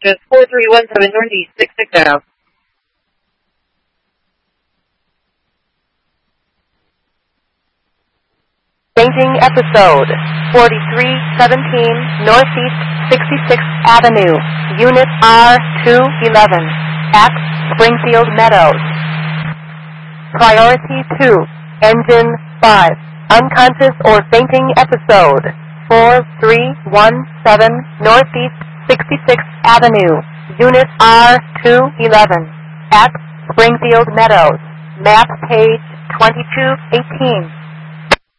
address 4317 Northeast 660. Fainting episode 4317 Northeast 66th Avenue, Unit R211 at Springfield Meadows. Priority 2, Engine 5, unconscious or fainting episode 4317 Northeast 66th Avenue, Unit R211 at Springfield Meadows. Map page 2218.